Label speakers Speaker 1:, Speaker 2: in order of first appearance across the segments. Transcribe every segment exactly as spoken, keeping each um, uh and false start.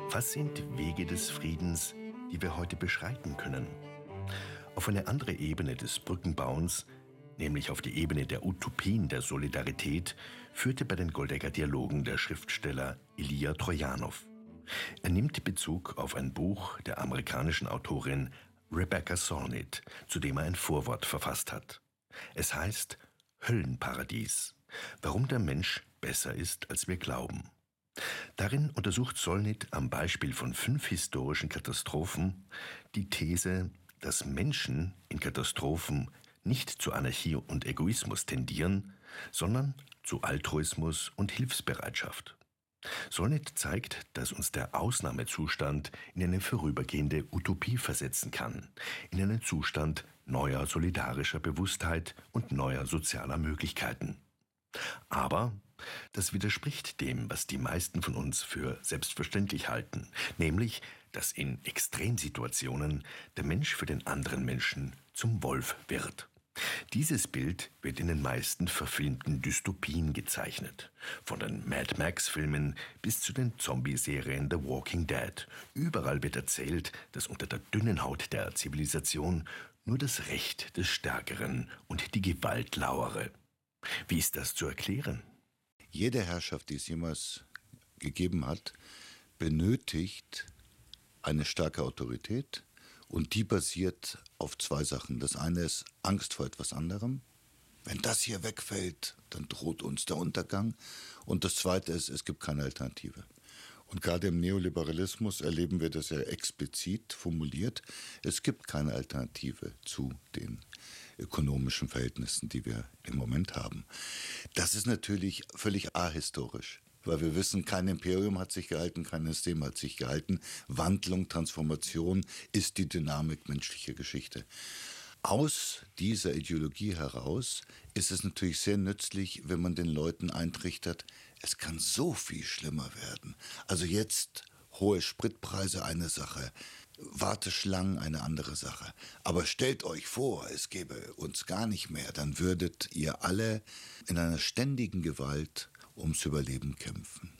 Speaker 1: Was sind Wege des Friedens, die wir heute beschreiten können? Auf eine andere Ebene des Brückenbauens, nämlich auf die Ebene der Utopien der Solidarität, führte bei den Goldegger-Dialogen der Schriftsteller Ilija Trojanow. Er nimmt Bezug auf ein Buch der amerikanischen Autorin Rebecca Solnit, zu dem er ein Vorwort verfasst hat. Es heißt Höllenparadies, warum der Mensch besser ist, als wir glauben. Darin untersucht Solnit am Beispiel von fünf historischen Katastrophen die These, dass Menschen in Katastrophen nicht zu Anarchie und Egoismus tendieren, sondern zu Altruismus und Hilfsbereitschaft. Solnit zeigt, dass uns der Ausnahmezustand in eine vorübergehende Utopie versetzen kann, in einen Zustand neuer solidarischer Bewusstheit und neuer sozialer Möglichkeiten. Aber das widerspricht dem, was die meisten von uns für selbstverständlich halten, nämlich, dass in Extremsituationen der Mensch für den anderen Menschen zum Wolf wird. Dieses Bild wird in den meisten verfilmten Dystopien gezeichnet. Von den Mad Max-Filmen bis zu den Zombie-Serien The Walking Dead. Überall wird erzählt, dass unter der dünnen Haut der Zivilisation nur das Recht des Stärkeren und die Gewalt lauere. Wie ist das zu erklären?
Speaker 2: Jede Herrschaft, die es jemals gegeben hat, benötigt eine starke Autorität und die basiert auf zwei Sachen. Das eine ist Angst vor etwas anderem. Wenn das hier wegfällt, dann droht uns der Untergang. Und das zweite ist, es gibt keine Alternative. Und gerade im Neoliberalismus erleben wir das ja explizit formuliert. Es gibt keine Alternative zu den ökonomischen Verhältnissen, die wir im Moment haben. Das ist natürlich völlig ahistorisch, weil wir wissen, kein Imperium hat sich gehalten, kein System hat sich gehalten. Wandlung, Transformation ist die Dynamik menschlicher Geschichte. Aus dieser Ideologie heraus ist es natürlich sehr nützlich, wenn man den Leuten eintrichtert, es kann so viel schlimmer werden. Also jetzt hohe Spritpreise eine Sache, Warteschlangen eine andere Sache. Aber stellt euch vor, es gäbe uns gar nicht mehr, dann würdet ihr alle in einer ständigen Gewalt ums Überleben kämpfen.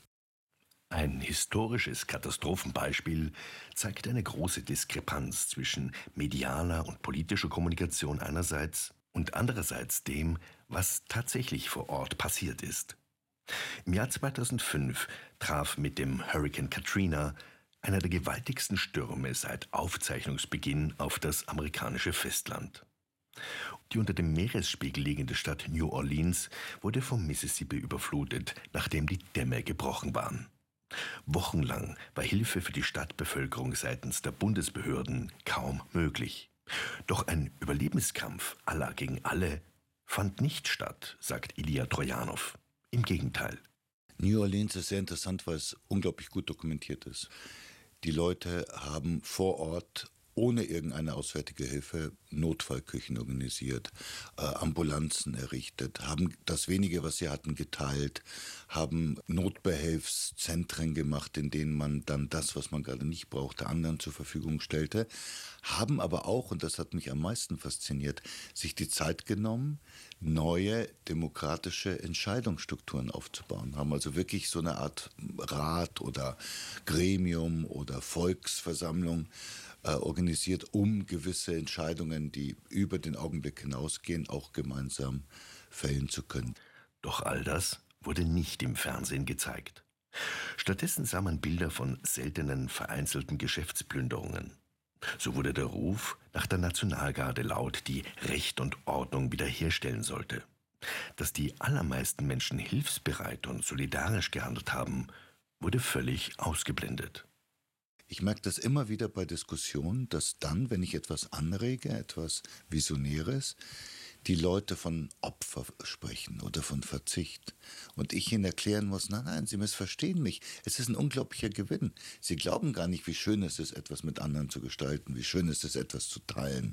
Speaker 1: Ein historisches Katastrophenbeispiel zeigt eine große Diskrepanz zwischen medialer und politischer Kommunikation einerseits und andererseits dem, was tatsächlich vor Ort passiert ist. Im Jahr zweitausendfünf traf mit dem Hurrikan Katrina einer der gewaltigsten Stürme seit Aufzeichnungsbeginn auf das amerikanische Festland. Die unter dem Meeresspiegel liegende Stadt New Orleans wurde vom Mississippi überflutet, nachdem die Dämme gebrochen waren. Wochenlang war Hilfe für die Stadtbevölkerung seitens der Bundesbehörden kaum möglich. Doch ein Überlebenskampf aller gegen alle fand nicht statt, sagt Ilija Trojanow. Im Gegenteil.
Speaker 2: New Orleans ist sehr interessant, weil es unglaublich gut dokumentiert ist. Die Leute haben vor Ort ohne irgendeine auswärtige Hilfe Notfallküchen organisiert, äh, Ambulanzen errichtet, haben das wenige, was sie hatten, geteilt, haben Notbehelfszentren gemacht, in denen man dann das, was man gerade nicht brauchte, anderen zur Verfügung stellte, haben aber auch, und das hat mich am meisten fasziniert, sich die Zeit genommen, neue demokratische Entscheidungsstrukturen aufzubauen, haben also wirklich so eine Art Rat oder Gremium oder Volksversammlung äh, organisiert, um gewisse Entscheidungen, die über den Augenblick hinausgehen, auch gemeinsam fällen zu können.
Speaker 1: Doch all das wurde nicht im Fernsehen gezeigt. Stattdessen sah man Bilder von seltenen, vereinzelten Geschäftsplünderungen. So wurde der Ruf nach der Nationalgarde laut, die Recht und Ordnung wiederherstellen sollte. Dass die allermeisten Menschen hilfsbereit und solidarisch gehandelt haben, wurde völlig ausgeblendet.
Speaker 2: Ich merke das immer wieder bei Diskussionen, dass dann, wenn ich etwas anrege, etwas Visionäres, die Leute von Opfer sprechen oder von Verzicht. Und ich ihnen erklären muss, nein, nein, Sie missverstehen mich. Es ist ein unglaublicher Gewinn. Sie glauben gar nicht, wie schön es ist, etwas mit anderen zu gestalten, wie schön es ist, etwas zu teilen.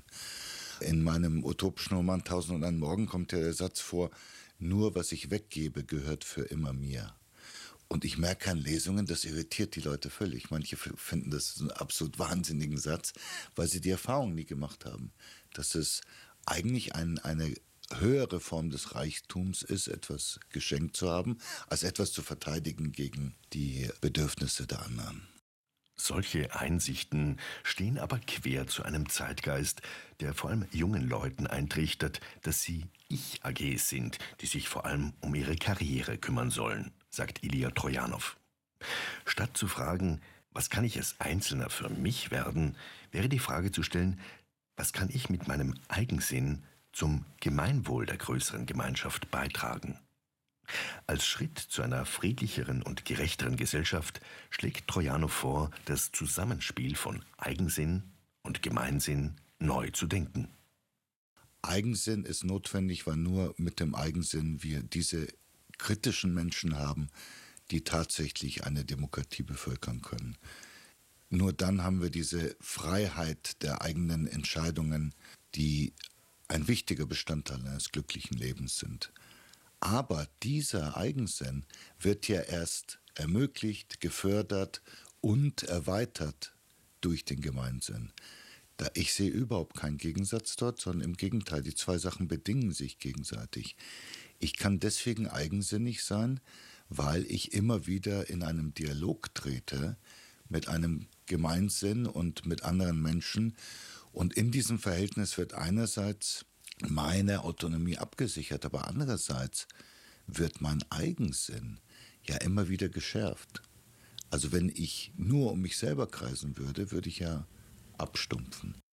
Speaker 2: In meinem utopischen Roman Tausend und ein Morgen kommt ja der Satz vor, nur was ich weggebe, gehört für immer mir. Und ich merke an Lesungen, das irritiert die Leute völlig. Manche finden das einen absolut wahnsinnigen Satz, weil sie die Erfahrung nie gemacht haben, dass es eigentlich ein, eine höhere Form des Reichtums ist, etwas geschenkt zu haben, als etwas zu verteidigen gegen die Bedürfnisse der anderen.
Speaker 1: Solche Einsichten stehen aber quer zu einem Zeitgeist, der vor allem jungen Leuten eintrichtert, dass sie Ich-A Gs sind, die sich vor allem um ihre Karriere kümmern sollen, sagt Ilya Trojanow. Statt zu fragen, was kann ich als Einzelner für mich werden, wäre die Frage zu stellen, was kann ich mit meinem Eigensinn zum Gemeinwohl der größeren Gemeinschaft beitragen? Als Schritt zu einer friedlicheren und gerechteren Gesellschaft schlägt Trojanow vor, das Zusammenspiel von Eigensinn und Gemeinsinn neu zu denken.
Speaker 2: Eigensinn ist notwendig, weil nur mit dem Eigensinn wir diese kritischen Menschen haben, die tatsächlich eine Demokratie bevölkern können. Nur dann haben wir diese Freiheit der eigenen Entscheidungen, die ein wichtiger Bestandteil eines glücklichen Lebens sind. Aber dieser Eigensinn wird ja erst ermöglicht, gefördert und erweitert durch den Gemeinsinn. Da ich sehe überhaupt keinen Gegensatz dort, sondern im Gegenteil, die zwei Sachen bedingen sich gegenseitig. Ich kann deswegen eigensinnig sein, weil ich immer wieder in einem Dialog trete mit einem Gemeinsinn und mit anderen Menschen. Und in diesem Verhältnis wird einerseits meine Autonomie abgesichert, aber andererseits wird mein Eigensinn ja immer wieder geschärft. Also wenn ich nur um mich selber kreisen würde, würde ich ja abstumpfen.